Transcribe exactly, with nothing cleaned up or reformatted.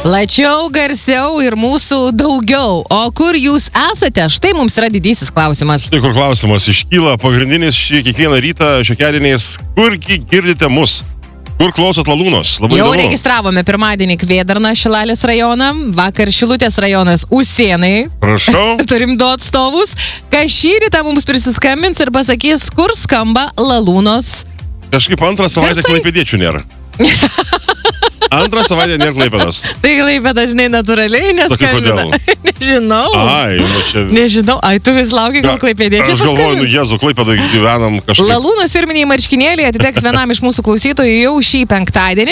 Plačiau, garsiau ir mūsų daugiau. O kur jūs esate? Štai mums yra didysis klausimas. Štai kur klausimas iškyla pagrindinis šį kiekvieną rytą šiokiadieniais. Kurgi girdite mus? Kur klausot Lalūnos? Labai Jau įdomu. registravome pirmadienį Kvėdarną, Šilalės rajoną, vakar Šilutės rajonas Usėnai. Prašau. Turim du atstovus. Kas šį rytą mums prisiskambins ir pasakys, kur skamba Lalūnos. Kažkaip antrą savaitę Garsai. klaipėdiečių nėra. Antrą savaitę nėra Klaipėdos. Tai Klaipėda dažnai natūraliai neskambina. Nežinau. Ai, nu čia... Nežinau. Ai, tu vis lauki, gal klaipėdiečiai Aš galvoju, nu paskambins. Jėzu, Klaipėdai gyvenam kažkaip. Lalūnos firminiai marškinėliai atiteks vienam iš mūsų klausytojų jau šį penktadienį.